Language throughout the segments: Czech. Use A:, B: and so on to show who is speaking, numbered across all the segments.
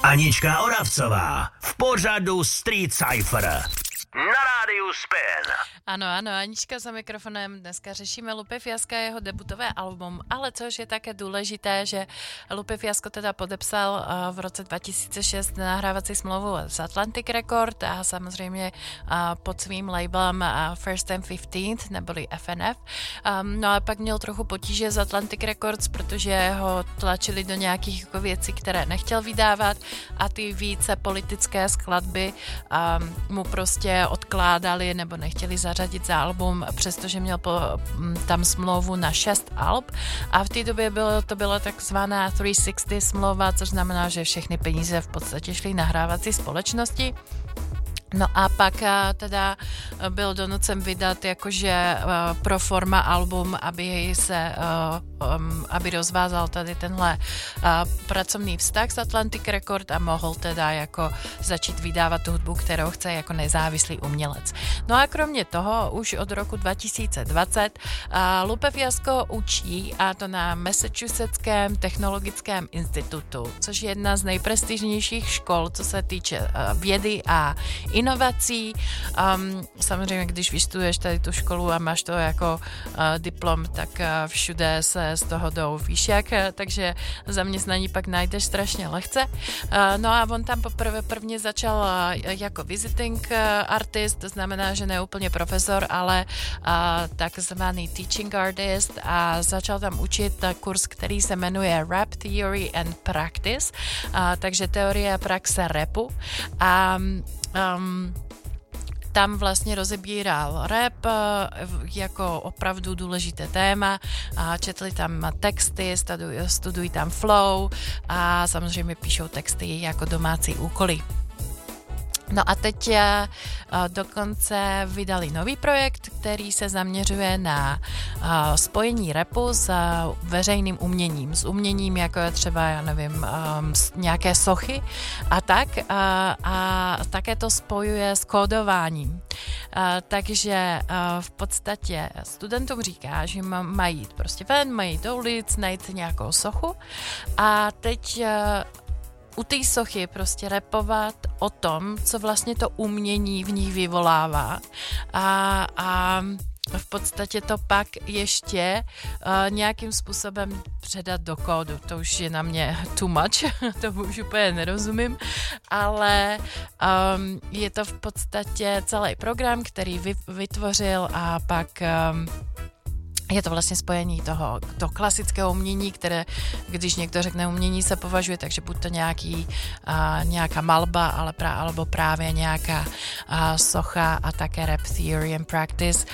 A: Anička Oravcová v pořadu Street Cypher na rádiu Spin.
B: Ano, Anička za mikrofonem. Dneska řešíme Lupe Fiaska, jeho debutové album, ale což je také důležité, že Lupe Fiasko teda podepsal v roce 2006 nahrávací smlouvu s Atlantic Record a samozřejmě pod svým labelem First and 15th, neboli FNF. No a pak měl trochu potíže s Atlantic Records, protože ho tlačili do nějakých jako věcí, které nechtěl vydávat a ty více politické skladby mu prostě odkládali nebo nechtěli zařadit za album, přestože měl tam smlouvu na 6 alb a v té době to byla takzvaná 360 smlouva, což znamená, že všechny peníze v podstatě šly nahrávací společnosti. No a pak teda byl donucen vydat jakože pro forma album, aby rozvázal tady tenhle pracovní vztah s Atlantic Record a mohl teda jako začít vydávat tu hudbu, kterou chce jako nezávislý umělec. No a kromě toho už od roku 2020 Lupe Fiasko učí, a to na Massachusettském technologickém institutu, což je jedna z nejprestižnějších škol, co se týče vědy a inovací. Samozřejmě, když vystuduješ tady tu školu a máš to jako diplom, tak všude se z toho jdou výšek, takže zaměstnání pak najdeš strašně lehce. No a on tam prvně začal jako visiting artist, to znamená, že ne úplně profesor, ale takzvaný teaching artist a začal tam učit kurz, který se jmenuje Rap Theory and Practice, takže teorie a praxe rapu. A tam vlastně rozebíral rap jako opravdu důležité téma a četli tam texty, studují tam flow a samozřejmě píšou texty jako domácí úkoly. No a teď dokonce vydali nový projekt, který se zaměřuje na spojení rapu s veřejným uměním. S uměním, jako je třeba, já nevím, nějaké sochy a tak. A také to spojuje s kódováním. Takže v podstatě studentům říká, že mají jít prostě ven, mají jít do ulic, najít nějakou sochu a teď u té sochy prostě rapovat o tom, co vlastně to umění v ní vyvolává a v podstatě to pak ještě nějakým způsobem předat do kódu. To už je na mě too much, to už úplně nerozumím, ale je to v podstatě celý program, který vytvořil a pak je to vlastně spojení toho klasického umění, které, když někdo řekne umění, se považuje, takže buď to nějaká malba, alebo právě nějaká socha a také rap theory and practice.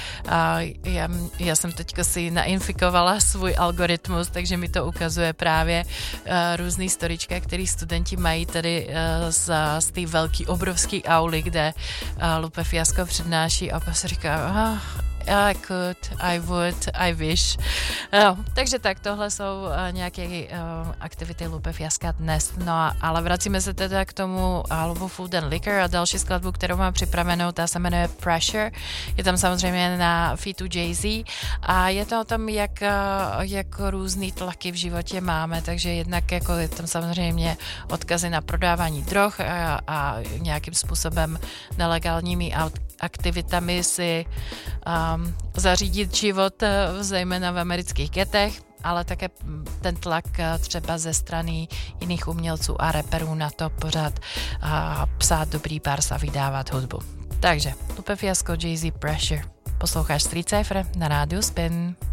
B: Já jsem teďka si nainfikovala svůj algoritmus, takže mi to ukazuje právě různý storička, který studenti mají tady z té velký obrovský auly, kde Lupe Fiasko přednáší a pak se říká I could, I would, I wish. No, takže tak, tohle jsou nějaké aktivity Lupe Fiaska dnes. No, ale vracíme se teda k tomu albu Food and Liquor a další skladbu, kterou mám připravenou, ta se jmenuje Pressure. Je tam samozřejmě na featu Jay-Z a je to o tom, jak různý tlaky v životě máme, takže jednak jako je tam samozřejmě odkazy na prodávání drog a nějakým způsobem nelegálními aktivitami si zařídit život, zejména v amerických getech, ale také ten tlak třeba ze strany jiných umělců a rapperů na to pořád psát dobrý bars a vydávat hudbu. Takže Lupe Fiasko, Jay-Z, Pressure. Posloucháš Street Cypher na rádiu Spin.